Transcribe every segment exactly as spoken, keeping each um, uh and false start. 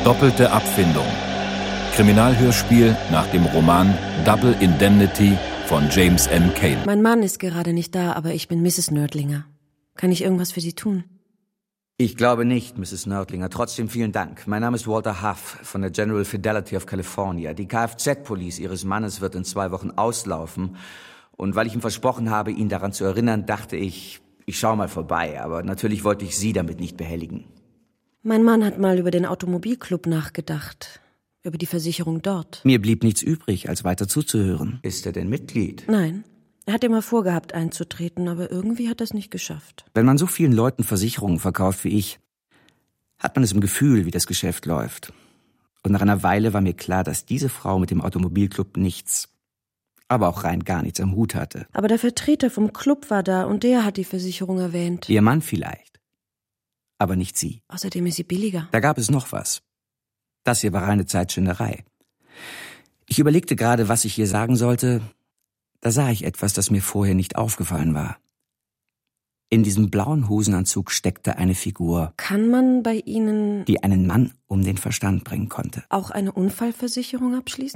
Doppelte Abfindung. Kriminalhörspiel nach dem Roman Double Indemnity von James M. Cain. Mein Mann ist gerade nicht da, aber ich bin Misses Nördlinger. Kann ich irgendwas für Sie tun? Ich glaube nicht, Misses Nördlinger. Trotzdem vielen Dank. Mein Name ist Walter Huff von der General Fidelity of California. Die Kfz-Police Ihres Mannes wird in zwei Wochen auslaufen. Und weil ich ihm versprochen habe, ihn daran zu erinnern, dachte ich, ich schaue mal vorbei. Aber natürlich wollte ich Sie damit nicht behelligen. Mein Mann hat mal über den Automobilclub nachgedacht. Über die Versicherung dort. Mir blieb nichts übrig, als weiter zuzuhören. Ist er denn Mitglied? Nein. Er hat immer vorgehabt, einzutreten, aber irgendwie hat er es nicht geschafft. Wenn man so vielen Leuten Versicherungen verkauft wie ich, hat man es im Gefühl, wie das Geschäft läuft. Und nach einer Weile war mir klar, dass diese Frau mit dem Automobilclub nichts, aber auch rein gar nichts am Hut hatte. Aber der Vertreter vom Club war da und der hat die Versicherung erwähnt. Ihr Mann vielleicht, aber nicht sie. Außerdem ist sie billiger. Da gab es noch was. Das hier war reine Zeitschinderei. Ich überlegte gerade, was ich ihr sagen sollte. Da sah ich etwas, das mir vorher nicht aufgefallen war. In diesem blauen Hosenanzug steckte eine Figur. Kann man bei Ihnen... die einen Mann um den Verstand bringen konnte. Auch eine Unfallversicherung abschließen?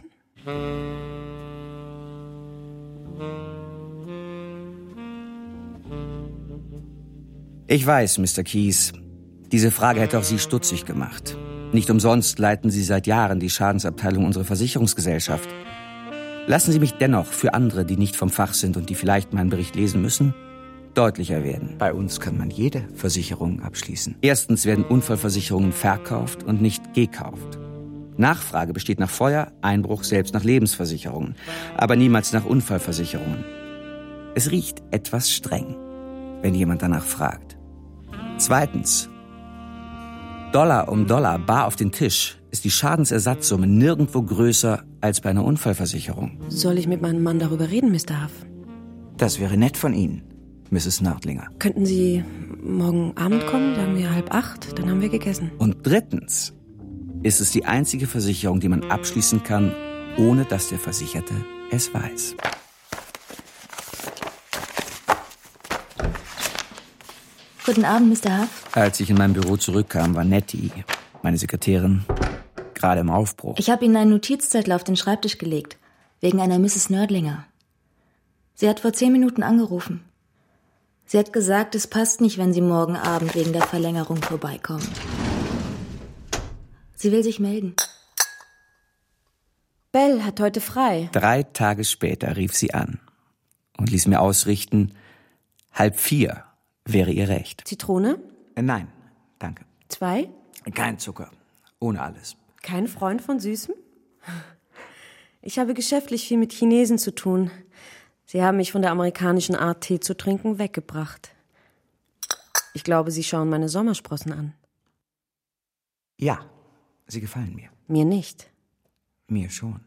Ich weiß, Mister Keyes, diese Frage hätte auch Sie stutzig gemacht. Nicht umsonst leiten Sie seit Jahren die Schadensabteilung unserer Versicherungsgesellschaft. Lassen Sie mich dennoch für andere, die nicht vom Fach sind und die vielleicht meinen Bericht lesen müssen, deutlicher werden. Bei uns kann man jede Versicherung abschließen. Erstens werden Unfallversicherungen verkauft und nicht gekauft. Nachfrage besteht nach Feuer, Einbruch, selbst nach Lebensversicherungen, aber niemals nach Unfallversicherungen. Es riecht etwas streng, wenn jemand danach fragt. Zweitens, Dollar um Dollar bar auf den Tisch ist die Schadensersatzsumme nirgendwo größer als bei einer Unfallversicherung. Soll ich mit meinem Mann darüber reden, Mister Huff? Das wäre nett von Ihnen, Misses Nördlinger. Könnten Sie morgen Abend kommen, sagen wir halb acht, dann haben wir gegessen. Und drittens ist es die einzige Versicherung, die man abschließen kann, ohne dass der Versicherte es weiß. Guten Abend, Mister Huff. Als ich in mein Büro zurückkam, war Nettie, meine Sekretärin, gerade im Aufbruch. Ich habe Ihnen einen Notizzettel auf den Schreibtisch gelegt, wegen einer Misses Nördlinger. Sie hat vor zehn Minuten angerufen. Sie hat gesagt, es passt nicht, wenn Sie morgen Abend wegen der Verlängerung vorbeikommen. Sie will sich melden. Bell hat heute frei. Drei Tage später rief sie an und ließ mir ausrichten, halb vier wäre ihr recht. Zitrone? Äh, nein, danke. Zwei? Kein Zucker, ohne alles. Kein Freund von Süßem? Ich habe geschäftlich viel mit Chinesen zu tun. Sie haben mich von der amerikanischen Art, Tee zu trinken, weggebracht. Ich glaube, Sie schauen meine Sommersprossen an. Ja, sie gefallen mir. Mir nicht. Mir schon.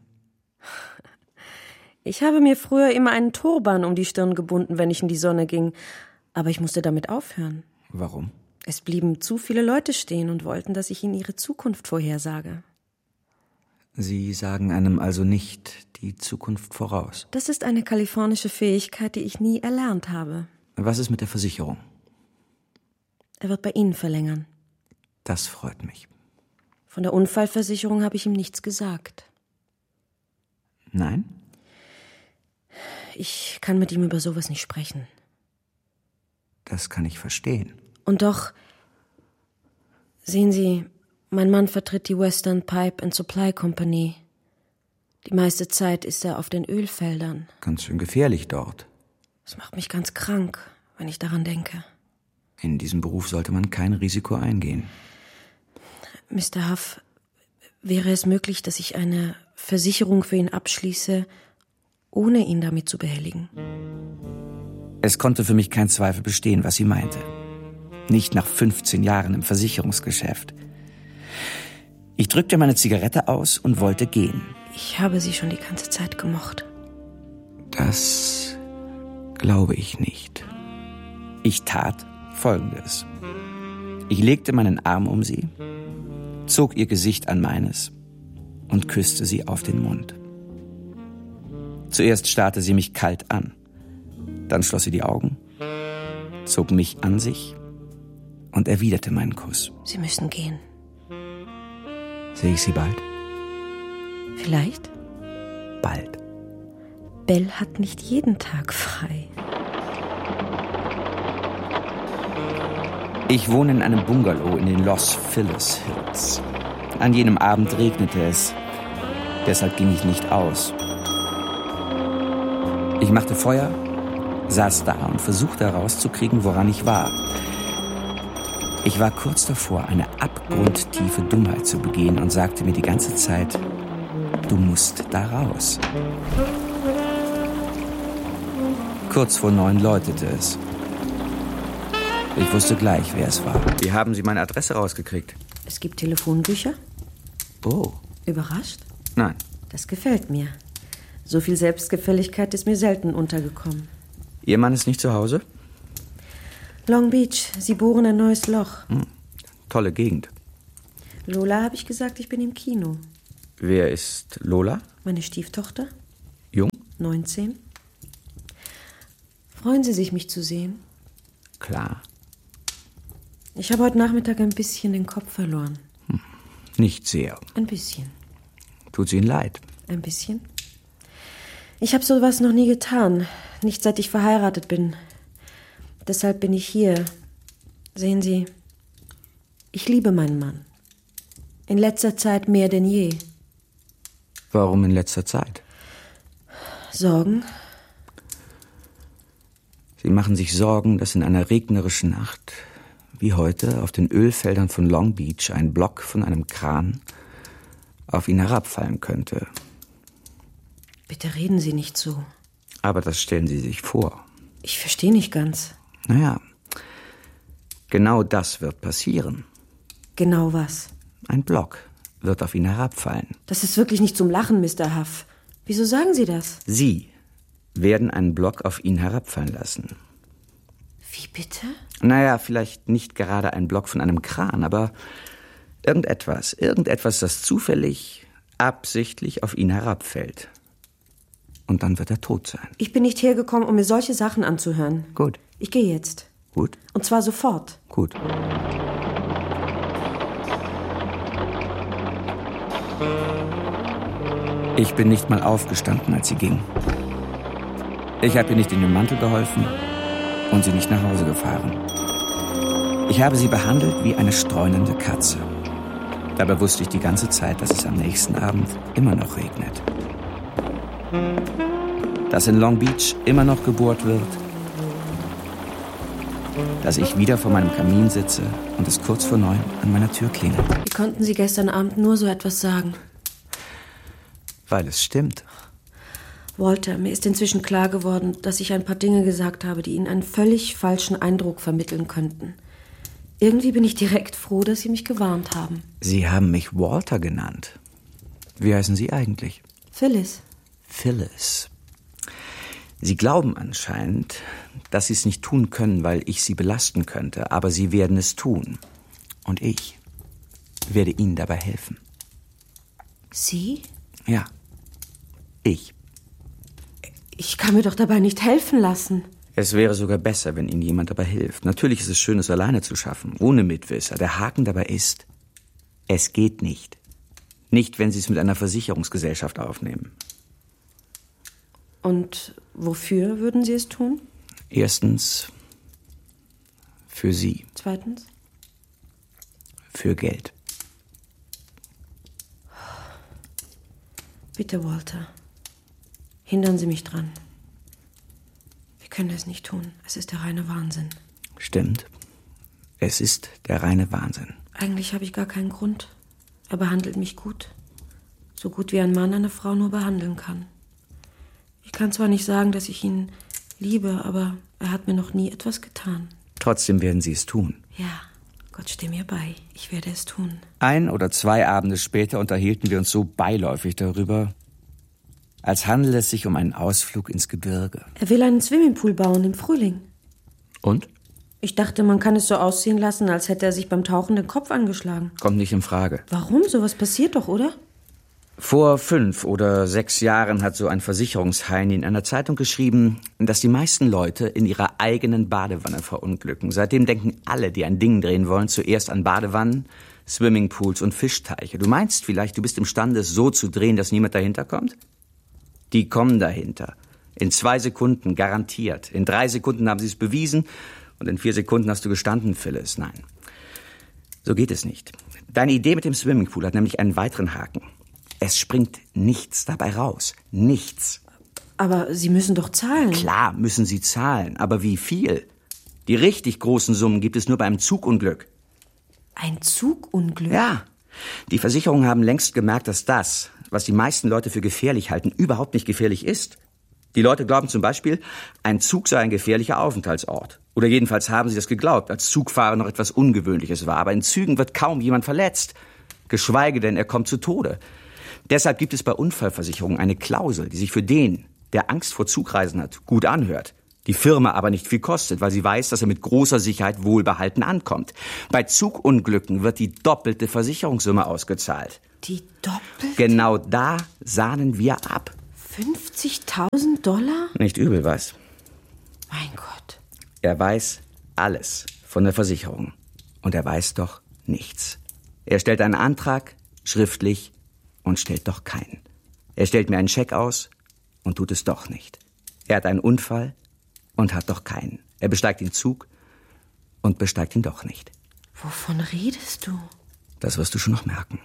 Ich habe mir früher immer einen Turban um die Stirn gebunden, wenn ich in die Sonne ging. Aber ich musste damit aufhören. Warum? Es blieben zu viele Leute stehen und wollten, dass ich ihnen ihre Zukunft vorhersage. Sie sagen einem also nicht die Zukunft voraus. Das ist eine kalifornische Fähigkeit, die ich nie erlernt habe. Was ist mit der Versicherung? Er wird bei Ihnen verlängern. Das freut mich. Von der Unfallversicherung habe ich ihm nichts gesagt. Nein? Ich kann mit ihm über sowas nicht sprechen. Das kann ich verstehen. Und doch, sehen Sie, mein Mann vertritt die Western Pipe and Supply Company. Die meiste Zeit ist er auf den Ölfeldern. Ganz schön gefährlich dort. Das macht mich ganz krank, wenn ich daran denke. In diesem Beruf sollte man kein Risiko eingehen. Mister Huff, wäre es möglich, dass ich eine Versicherung für ihn abschließe, ohne ihn damit zu behelligen? Es konnte für mich kein Zweifel bestehen, was sie meinte. Nicht nach fünfzehn Jahren im Versicherungsgeschäft. Ich drückte meine Zigarette aus und wollte gehen. Ich habe Sie schon die ganze Zeit gemocht. Das glaube ich nicht. Ich tat Folgendes. Ich legte meinen Arm um sie, zog ihr Gesicht an meines und küsste sie auf den Mund. Zuerst starrte sie mich kalt an. Dann schloss sie die Augen, zog mich an sich und erwiderte meinen Kuss. Sie müssen gehen. Sehe ich Sie bald? Vielleicht. Bald. Belle hat nicht jeden Tag frei. Ich wohne in einem Bungalow in den Los Feliz Hills. An jenem Abend regnete es. Deshalb ging ich nicht aus. Ich machte Feuer, saß da und versuchte herauszukriegen, woran ich war. Ich war kurz davor, eine abgrundtiefe Dummheit zu begehen und sagte mir die ganze Zeit, du musst da raus. Kurz vor neun läutete es. Ich wusste gleich, wer es war. Wie haben Sie meine Adresse rausgekriegt? Es gibt Telefonbücher. Oh. Überrascht? Nein. Das gefällt mir. So viel Selbstgefälligkeit ist mir selten untergekommen. Ihr Mann ist nicht zu Hause? Long Beach, Sie bohren ein neues Loch. Hm. Tolle Gegend. Lola habe ich gesagt, ich bin im Kino. Wer ist Lola? Meine Stieftochter. Jung? neunzehn. Freuen Sie sich, mich zu sehen? Klar. Ich habe heute Nachmittag ein bisschen den Kopf verloren. Hm. Nicht sehr. Ein bisschen. Tut es Ihnen leid? Ein bisschen. Ich habe sowas noch nie getan. Nicht seit ich verheiratet bin. Deshalb bin ich hier. Sehen Sie, ich liebe meinen Mann. In letzter Zeit mehr denn je. Warum in letzter Zeit? Sorgen. Sie machen sich Sorgen, dass in einer regnerischen Nacht, wie heute, auf den Ölfeldern von Long Beach ein Block von einem Kran auf ihn herabfallen könnte. Bitte reden Sie nicht so. Aber das stellen Sie sich vor. Ich verstehe nicht ganz. Naja, genau das wird passieren. Genau was? Ein Block wird auf ihn herabfallen. Das ist wirklich nicht zum Lachen, Mister Huff. Wieso sagen Sie das? Sie werden einen Block auf ihn herabfallen lassen. Wie bitte? Naja, vielleicht nicht gerade ein Block von einem Kran, aber irgendetwas, irgendetwas, das zufällig, absichtlich auf ihn herabfällt. Und dann wird er tot sein. Ich bin nicht hergekommen, um mir solche Sachen anzuhören. Gut. Ich gehe jetzt. Gut. Und zwar sofort. Gut. Ich bin nicht mal aufgestanden, als sie ging. Ich habe ihr nicht in den Mantel geholfen und sie nicht nach Hause gefahren. Ich habe sie behandelt wie eine streunende Katze. Dabei wusste ich die ganze Zeit, dass es am nächsten Abend immer noch regnet. Dass in Long Beach immer noch gebohrt wird. Dass ich wieder vor meinem Kamin sitze und es kurz vor neun an meiner Tür klingelt. Wie konnten Sie gestern Abend nur so etwas sagen? Weil es stimmt. Walter, mir ist inzwischen klar geworden, dass ich ein paar Dinge gesagt habe, die Ihnen einen völlig falschen Eindruck vermitteln könnten. Irgendwie bin ich direkt froh, dass Sie mich gewarnt haben. Sie haben mich Walter genannt. Wie heißen Sie eigentlich? Phyllis. Phyllis. Sie glauben anscheinend, dass Sie es nicht tun können, weil ich Sie belasten könnte, aber Sie werden es tun. Und ich werde Ihnen dabei helfen. Sie? Ja, ich. Ich kann mir doch dabei nicht helfen lassen. Es wäre sogar besser, wenn Ihnen jemand dabei hilft. Natürlich ist es schön, es alleine zu schaffen, ohne Mitwisser. Der Haken dabei ist, es geht nicht. Nicht, wenn Sie es mit einer Versicherungsgesellschaft aufnehmen. Und wofür würden Sie es tun? Erstens, für Sie. Zweitens? Für Geld. Bitte, Walter. Hindern Sie mich dran. Wir können es nicht tun. Es ist der reine Wahnsinn. Stimmt. Es ist der reine Wahnsinn. Eigentlich habe ich gar keinen Grund. Er behandelt mich gut. So gut wie ein Mann eine Frau nur behandeln kann. Ich kann zwar nicht sagen, dass ich ihn liebe, aber er hat mir noch nie etwas getan. Trotzdem werden Sie es tun. Ja, Gott steh mir bei. Ich werde es tun. Ein oder zwei Abende später unterhielten wir uns so beiläufig darüber, als handele es sich um einen Ausflug ins Gebirge. Er will einen Swimmingpool bauen im Frühling. Und? Ich dachte, man kann es so aussehen lassen, als hätte er sich beim Tauchen den Kopf angeschlagen. Kommt nicht in Frage. Warum? Sowas passiert doch, oder? Vor fünf oder sechs Jahren hat so ein Versicherungsheini in einer Zeitung geschrieben, dass die meisten Leute in ihrer eigenen Badewanne verunglücken. Seitdem denken alle, die ein Ding drehen wollen, zuerst an Badewannen, Swimmingpools und Fischteiche. Du meinst vielleicht, du bist imstande, es so zu drehen, dass niemand dahinter kommt? Die kommen dahinter. In zwei Sekunden, garantiert. In drei Sekunden haben sie es bewiesen und in vier Sekunden hast du gestanden, Phyllis. Nein, so geht es nicht. Deine Idee mit dem Swimmingpool hat nämlich einen weiteren Haken. Es springt nichts dabei raus. Nichts. Aber Sie müssen doch zahlen. Klar müssen Sie zahlen, aber wie viel? Die richtig großen Summen gibt es nur bei einem Zugunglück. Ein Zugunglück? Ja. Die Versicherungen haben längst gemerkt, dass das, was die meisten Leute für gefährlich halten, überhaupt nicht gefährlich ist. Die Leute glauben zum Beispiel, ein Zug sei ein gefährlicher Aufenthaltsort. Oder jedenfalls haben sie das geglaubt, als Zugfahrer noch etwas Ungewöhnliches war. Aber in Zügen wird kaum jemand verletzt. Geschweige denn, er kommt zu Tode. Deshalb gibt es bei Unfallversicherungen eine Klausel, die sich für den, der Angst vor Zugreisen hat, gut anhört. Die Firma aber nicht viel kostet, weil sie weiß, dass er mit großer Sicherheit wohlbehalten ankommt. Bei Zugunglücken wird die doppelte Versicherungssumme ausgezahlt. Die doppelte? Genau da sahnen wir ab. fünfzigtausend Dollar? Nicht übel, was? Mein Gott. Er weiß alles von der Versicherung. Und er weiß doch nichts. Er stellt einen Antrag, schriftlich, und stellt doch keinen. Er stellt mir einen Scheck aus und tut es doch nicht. Er hat einen Unfall und hat doch keinen. Er besteigt den Zug und besteigt ihn doch nicht. Wovon redest du? Das wirst du schon noch merken.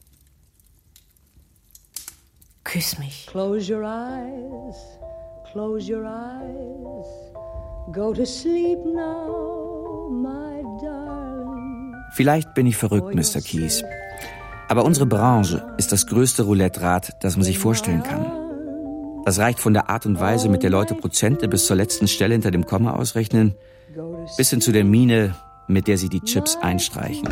Küss mich. Close your eyes, close your eyes, go to sleep now, my darling. Vielleicht bin ich verrückt, Mister Keyes. Aber unsere Branche ist das größte Roulette-Rad, das man sich vorstellen kann. Das reicht von der Art und Weise, mit der Leute Prozente bis zur letzten Stelle hinter dem Komma ausrechnen, bis hin zu der Miene, mit der sie die Chips einstreichen.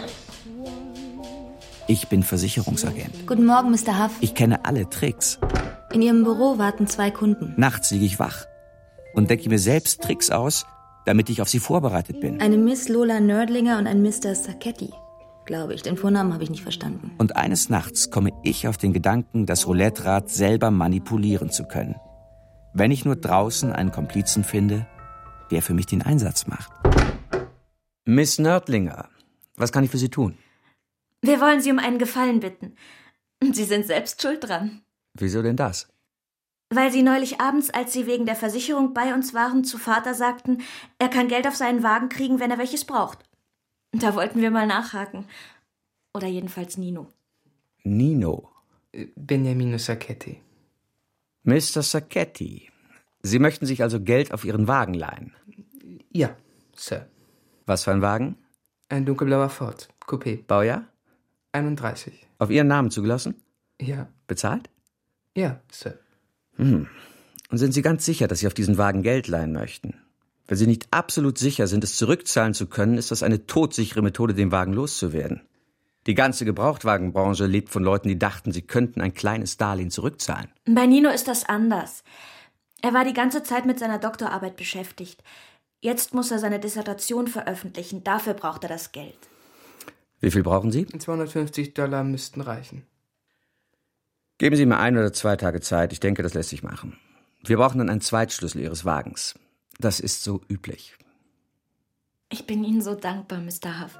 Ich bin Versicherungsagent. Guten Morgen, Mister Huff. Ich kenne alle Tricks. In Ihrem Büro warten zwei Kunden. Nachts liege ich wach und denke mir selbst Tricks aus, damit ich auf sie vorbereitet bin. Eine Miss Lola Nördlinger und ein Mister Sacchetti, glaube ich. Den Vornamen habe ich nicht verstanden. Und eines Nachts komme ich auf den Gedanken, das Roulette-Rad selber manipulieren zu können. Wenn ich nur draußen einen Komplizen finde, der für mich den Einsatz macht. Miss Nördlinger, was kann ich für Sie tun? Wir wollen Sie um einen Gefallen bitten. Sie sind selbst schuld dran. Wieso denn das? Weil Sie neulich abends, als Sie wegen der Versicherung bei uns waren, zu Vater sagten, er kann Geld auf seinen Wagen kriegen, wenn er welches braucht. Da wollten wir mal nachhaken. Oder jedenfalls Nino. Nino? Beniamino Sacchetti. Mister Sacchetti, Sie möchten sich also Geld auf Ihren Wagen leihen? Ja, Sir. Was für ein Wagen? Ein dunkelblauer Ford, Coupé. Baujahr? einunddreißig. Auf Ihren Namen zugelassen? Ja. Bezahlt? Ja, Sir. Hm. Und sind Sie ganz sicher, dass Sie auf diesen Wagen Geld leihen möchten? Wenn Sie nicht absolut sicher sind, es zurückzahlen zu können, ist das eine todsichere Methode, den Wagen loszuwerden. Die ganze Gebrauchtwagenbranche lebt von Leuten, die dachten, sie könnten ein kleines Darlehen zurückzahlen. Bei Nino ist das anders. Er war die ganze Zeit mit seiner Doktorarbeit beschäftigt. Jetzt muss er seine Dissertation veröffentlichen. Dafür braucht er das Geld. Wie viel brauchen Sie? zweihundertfünfzig Dollar müssten reichen. Geben Sie mir ein oder zwei Tage Zeit. Ich denke, das lässt sich machen. Wir brauchen dann einen Zweitschlüssel Ihres Wagens. Das ist so üblich. Ich bin Ihnen so dankbar, Mister Huff.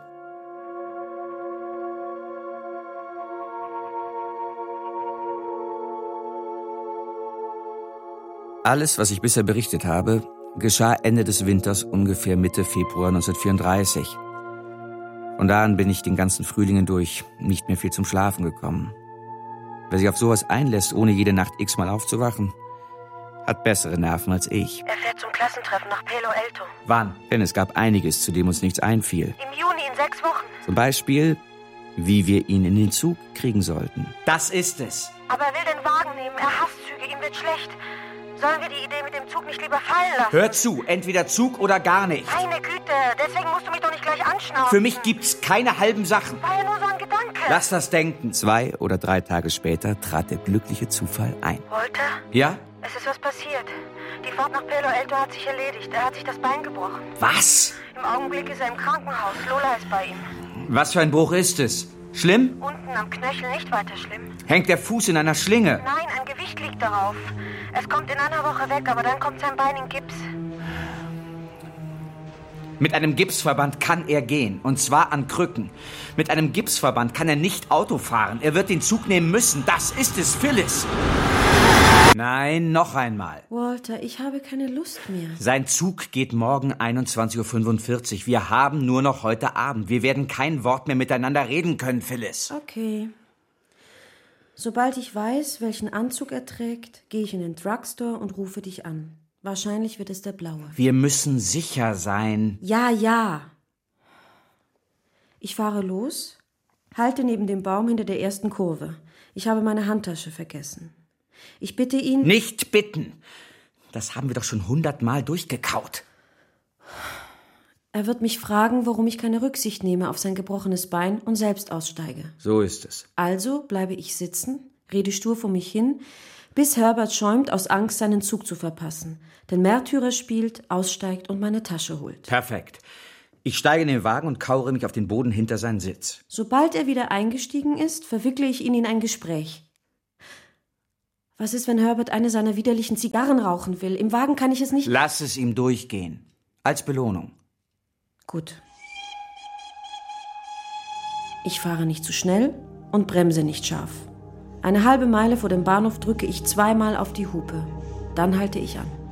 Alles, was ich bisher berichtet habe, geschah Ende des Winters, ungefähr Mitte Februar neunzehnhundertvierunddreißig. Von da an bin ich den ganzen Frühling hindurch nicht mehr viel zum Schlafen gekommen. Wer sich auf sowas einlässt, ohne jede Nacht x-mal aufzuwachen, hat bessere Nerven als ich. Er fährt zum Klassentreffen nach Palo Alto. Wann? Denn es gab einiges, zu dem uns nichts einfiel. Im Juni in sechs Wochen. Zum Beispiel, wie wir ihn in den Zug kriegen sollten. Das ist es. Aber er will den Wagen nehmen. Er hasst Züge. Ihm wird schlecht. Sollen wir die Idee mit dem Zug nicht lieber fallen lassen? Hör zu, entweder Zug oder gar nicht. Meine Güte, deswegen musst du mich doch nicht gleich anschnauzen. Für mich gibt's keine halben Sachen. War ja nur so ein Gedanke. Lass das denken. Zwei oder drei Tage später trat der glückliche Zufall ein. Walter? Ja? Es ist was passiert. Die Fahrt nach Palo Alto hat sich erledigt. Er hat sich das Bein gebrochen. Was? Im Augenblick ist er im Krankenhaus. Lola ist bei ihm. Was für ein Bruch ist es? Schlimm? Unten am Knöchel nicht weiter schlimm. Hängt der Fuß in einer Schlinge? Nein, ein Gewicht liegt darauf. Es kommt in einer Woche weg, aber dann kommt sein Bein in Gips. Mit einem Gipsverband kann er gehen, und zwar an Krücken. Mit einem Gipsverband kann er nicht Auto fahren. Er wird den Zug nehmen müssen. Das ist es, Phyllis. Nein, noch einmal. Walter, ich habe keine Lust mehr. Sein Zug geht morgen einundzwanzig Uhr fünfundvierzig. Wir haben nur noch heute Abend. Wir werden kein Wort mehr miteinander reden können, Phyllis. Okay. Sobald ich weiß, welchen Anzug er trägt, gehe ich in den Drugstore und rufe dich an. Wahrscheinlich wird es der blaue. Wir müssen sicher sein. Ja, ja. Ich fahre los, halte neben dem Baum hinter der ersten Kurve. Ich habe meine Handtasche vergessen. Ich bitte ihn... Nicht bitten. Das haben wir doch schon hundertmal durchgekaut. Er wird mich fragen, warum ich keine Rücksicht nehme auf sein gebrochenes Bein und selbst aussteige. So ist es. Also bleibe ich sitzen, rede stur vor mich hin, bis Herbert schäumt aus Angst, seinen Zug zu verpassen, den Märtyrer spielt, aussteigt und meine Tasche holt. Perfekt. Ich steige in den Wagen und kauere mich auf den Boden hinter seinen Sitz. Sobald er wieder eingestiegen ist, verwickle ich ihn in ein Gespräch. Was ist, wenn Herbert eine seiner widerlichen Zigarren rauchen will? Im Wagen kann ich es nicht... Lass es ihm durchgehen. Als Belohnung. Gut. Ich fahre nicht zu schnell und bremse nicht scharf. Eine halbe Meile vor dem Bahnhof drücke ich zweimal auf die Hupe. Dann halte ich an.